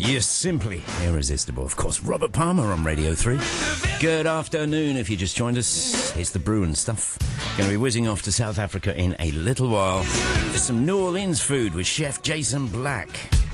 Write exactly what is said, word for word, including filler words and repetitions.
You're simply irresistible. Of course, Robert Palmer on Radio three. Good afternoon if you just joined us. It's the Brew and Stuff. Going to be whizzing off to South Africa in a little while. There's some New Orleans food with Chef Jason Black.